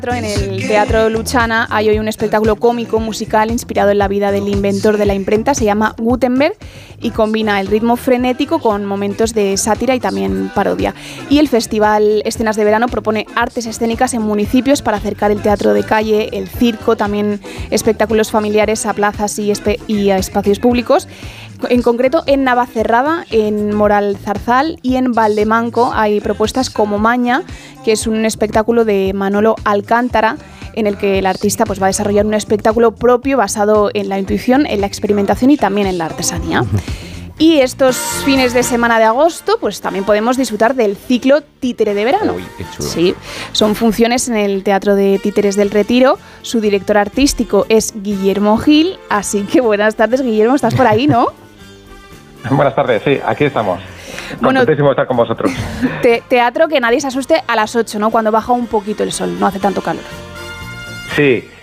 En el Teatro Luchana hay hoy un espectáculo cómico musical inspirado en la vida del inventor de la imprenta, se llama Gutenberg y combina el ritmo frenético con momentos de sátira y también parodia. Y el Festival Escenas de Verano propone artes escénicas en municipios para acercar el teatro de calle, el circo, también espectáculos familiares a plazas y a espacios públicos. En concreto, en Navacerrada, en Moral Zarzal y en Valdemanco hay propuestas como Maña, que es un espectáculo de Manolo Alcántara, en el que el artista va a desarrollar un espectáculo propio basado en la intuición, en la experimentación y también en la artesanía. Y estos fines de semana de agosto, pues también podemos disfrutar del ciclo Títere de Verano. Uy, qué chulo. Sí, son funciones en el Teatro de Títeres del Retiro. Su director artístico es Guillermo Gil, así que buenas tardes, Guillermo, estás por ahí, ¿no? Buenas tardes, sí, aquí estamos. Bueno, Contentísimo de estar con vosotros. Teatro que nadie se asuste a las 8, ¿no? Cuando baja un poquito el sol, no hace tanto calor. Sí,